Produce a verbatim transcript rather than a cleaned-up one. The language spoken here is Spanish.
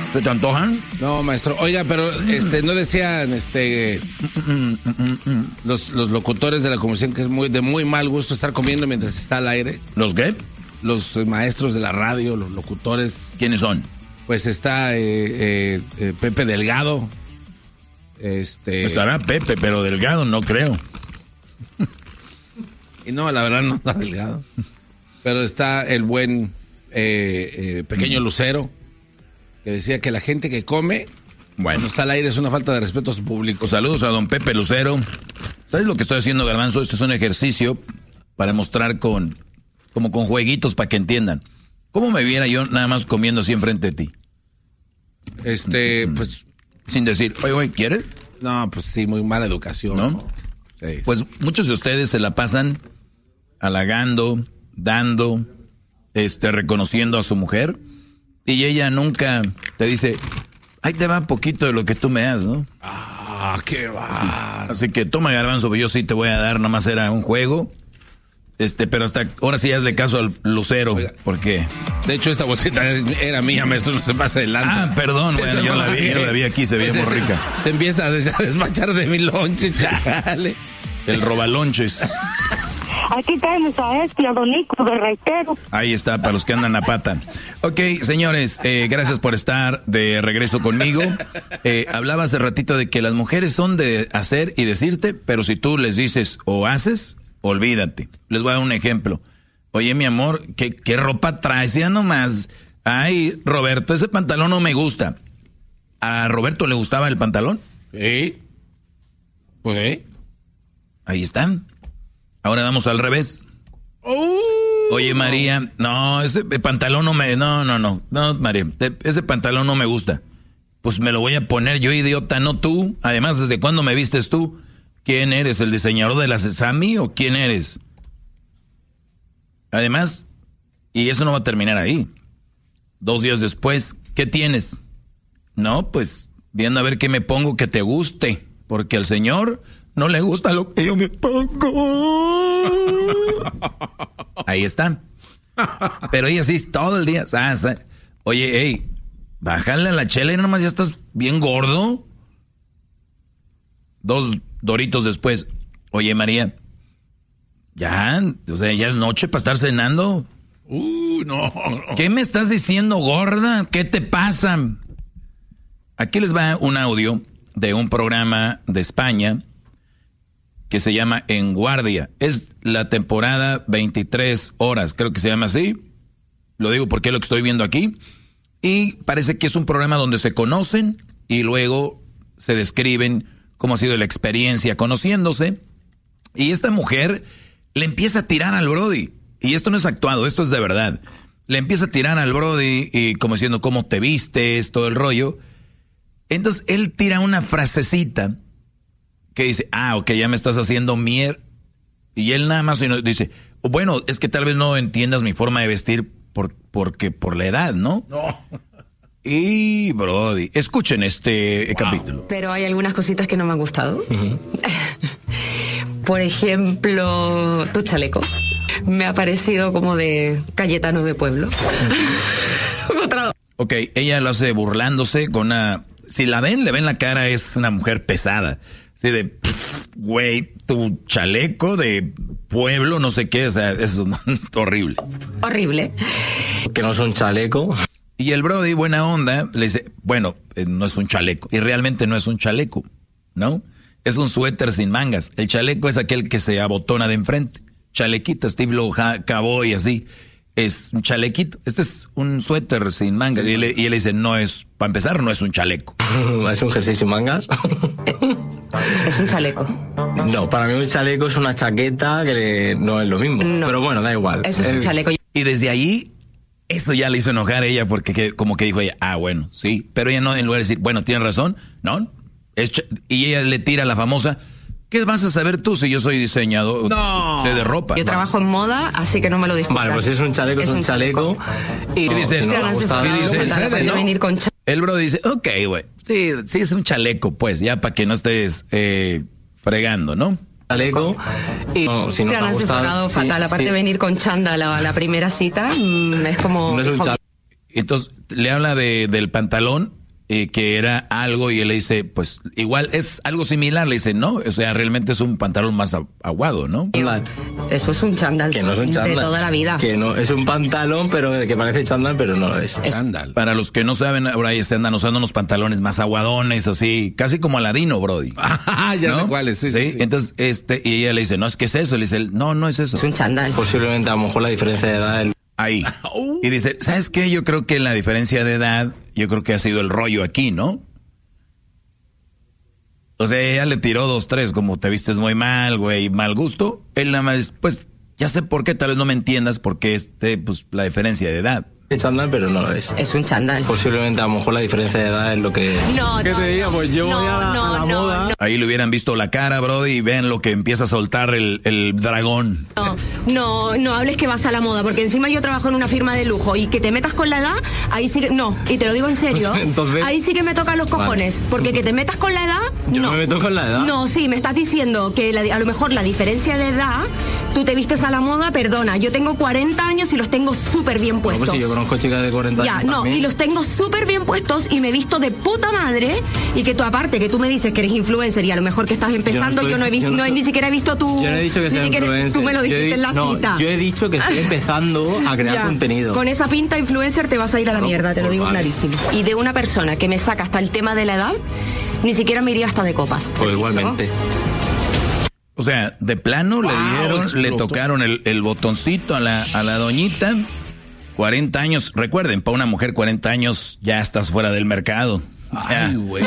¿Se te antojan? No, maestro. Oiga, pero este no decían este los, los locutores de la comunicación que es muy de muy mal gusto estar comiendo mientras está al aire. ¿Los qué? Los maestros de la radio, los locutores. ¿Quiénes son? Pues está eh, eh, eh, Pepe Delgado. Este. Estará Pepe, pero Delgado no creo. Y no, la verdad no está Delgado. Pero está el buen eh, eh, pequeño Lucero, que decía que la gente que come, bueno, cuando está al aire es una falta de respeto a su público. Saludos a don Pepe Lucero. ¿Sabes lo que estoy haciendo, Garbanzo? Este es un ejercicio para mostrar con, como con jueguitos para que entiendan. ¿Cómo me viera yo nada más comiendo así enfrente de ti? Este, pues... Sin decir, oye, oye, ¿quieres? No, pues sí, muy mala educación. ¿No? Sí. Pues muchos de ustedes se la pasan halagando, dando, este, reconociendo a su mujer, y ella nunca te dice, ahí te va poquito de lo que tú me das, ¿no? Ah, qué va. Sí. Así que toma, Garbanzo, yo sí te voy a dar, nomás era un juego. Este, pero hasta ahora sí hazle caso al Lucero. Oiga, ¿por qué? De hecho, esta bolsita era mía, maestro, no se pase adelante. Ah, perdón, bueno, yo la vi, yo la vi aquí, se veía muy rica. Te empieza a despachar de mis lonches, dale. El robalonches. Aquí tenemos a este, a Don Nico de Reitero. Ahí está, para los que andan a pata. Ok, señores, eh, gracias por estar de regreso conmigo. Eh, hablaba hace ratito de que las mujeres son de hacer y decirte, pero si tú les dices o haces, olvídate. Les voy a dar un ejemplo. Oye, mi amor, ¿qué, qué ropa traes? Ya nomás. Ay, Roberto, ese pantalón no me gusta. ¿A Roberto le gustaba el pantalón? Sí. Pues sí. Ahí están. Ahora vamos al revés. Uh, Oye, María, no, ese pantalón no me... No, no, no, no, María, ese pantalón no me gusta. Pues me lo voy a poner yo, idiota, no tú. Además, ¿desde cuándo me vistes tú? ¿Quién eres? ¿El diseñador de la Sami o quién eres? Además, y eso no va a terminar ahí. Dos días después, ¿qué tienes? No, pues, viendo a ver qué me pongo que te guste. Porque al señor... no le gusta lo que yo me pongo. Ahí está. Pero ella sí, todo el día. Ah, oye, hey, bájale a la chela y nomás ya estás bien gordo. Dos doritos después. Oye, María, ya, o sea, ya es noche para estar cenando. Uh, no, no. ¿Qué me estás diciendo, gorda? ¿Qué te pasa? Aquí les va un audio de un programa de España que se llama En Guardia. Es la temporada veintitrés horas, creo que se llama así. Lo digo porque es lo que estoy viendo aquí. Y parece que es un programa donde se conocen y luego se describen cómo ha sido la experiencia conociéndose. Y esta mujer le empieza a tirar al Brody. Y esto no es actuado, esto es de verdad. Le empieza a tirar al Brody y como diciendo cómo te vistes, todo el rollo. Entonces él tira una frasecita que dice, ah, ok, ya me estás haciendo mier. Y él nada más dice, bueno, es que tal vez no entiendas mi forma de vestir por, porque por la edad, ¿no? No. Y, Brody, escuchen este wow. capítulo. Pero hay algunas cositas que no me han gustado. Uh-huh. Por ejemplo, tu chaleco. Me ha parecido como de Cayetano de pueblo. Uh-huh. Otra. Ok, ella lo hace burlándose con una... Si la ven, le ven la cara, es una mujer pesada. Así de, güey, tu chaleco de pueblo, no sé qué, o sea, eso es horrible. Horrible. Que no es un chaleco. Y el Brody, buena onda, le dice, bueno, eh, no es un chaleco. Y realmente no es un chaleco, ¿no? Es un suéter sin mangas. El chaleco es aquel que se abotona de enfrente. Chalequito, estilo cowboy, así. Es un chalequito. Este es un suéter sin mangas. Y, le, y él dice, no es, para empezar, no es un chaleco. ¿Es un jersey sin mangas? Es un chaleco. No, para mí un chaleco es una chaqueta que le, no es lo mismo. No. Pero bueno, da igual. Eso es un chaleco. Y desde ahí, eso ya le hizo enojar a ella porque que, como que dijo ella, ah, bueno, sí. Pero ella no, en lugar de decir, bueno, tienes razón, no. Es ch- y ella le tira la famosa... ¿Qué vas a saber tú si yo soy diseñador no. de, de ropa? Yo trabajo en moda, así que no me lo discutas. Vale, pues si es un chaleco, es, es un chaleco. chaleco. Y, y dice, no, no, no gusta, y dice el, sede, ¿no? Venir con ch- el bro dice, ok, güey, sí, sí es un chaleco, pues, ya para que no estés eh, fregando, ¿no? Chaleco. Y no, si no te han asesorado fatal. Sí, Aparte de sí. venir con chándal a la primera cita, mmm, es como... No es un chaleco. Entonces le habla de, del pantalón eh, que era algo y él le dice, pues igual es algo similar, le dice, no, o sea, realmente es un pantalón más aguado, ¿no? Eso es un chándal. Que no es un chándal. De toda la vida. Que no, es un pantalón, pero que parece chándal, pero no lo es. Chándal. Para los que no saben, ahora ahí se andan usando unos pantalones más aguadones, así, casi como Aladino, brody. Ah, ya ¿no? sé cuáles, sí, sí, sí, sí. Entonces, este, y ella le dice, no, es que es eso, le dice, no, no es eso. Es un chándal. Posiblemente a lo mejor la diferencia de edad... El... Ahí. Y dice, ¿sabes qué? Yo creo que la diferencia de edad, yo creo que ha sido el rollo aquí, ¿no? O sea, ella le tiró dos, tres, como te vistes muy mal, güey, mal gusto. Él nada más, pues, ya sé por qué, tal vez no me entiendas, porque este, pues, la diferencia de edad. Es chándal, pero no lo es. Es un chándal. Posiblemente a lo mejor la diferencia de edad es lo que... No, ¿Qué no, te diga? no, Pues yo no, voy a la, no, a la no, moda... no. Ahí le hubieran visto la cara, brody, y vean lo que empieza a soltar el, el dragón. No, no, no hables que vas a la moda, porque encima yo trabajo en una firma de lujo y que te metas con la edad, ahí sí que... No, y te lo digo en serio, Pues, entonces... ahí sí que me tocan los cojones, vale. Porque que te metas con la edad... Yo no. no me meto con la edad. No, sí, me estás diciendo que la, a lo mejor la diferencia de edad, tú te vistes a la moda, perdona, yo tengo cuarenta años y los tengo súper bien puestos. No, pues sí, yo conozco chicas de cuarenta ya, años no, también. Y los tengo súper bien puestos y me visto de puta madre y que tú aparte, que tú me dices que eres influencer y a lo mejor que estás empezando, yo no, estoy, yo no he visto, no, no ni siquiera he visto tu... Yo no he dicho que sea influencer. Tú me lo dijiste he, en la no, cita. Yo he dicho que estoy empezando a crear ya, contenido. Con esa pinta influencer te vas a ir a la no, mierda, te lo digo vale. clarísimo. Y de una persona que me saca hasta el tema de la edad, ni siquiera me iría hasta de copas. Pues igualmente. O sea, de plano wow, le dieron, explotó. Le tocaron el, el botoncito a la, a la doñita. cuarenta años, recuerden, para una mujer cuarenta años ya estás fuera del mercado. Ay, güey.